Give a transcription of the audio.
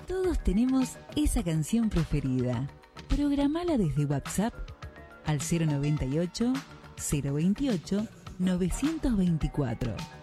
Todos tenemos esa canción preferida. Programala desde WhatsApp al 098 028 924.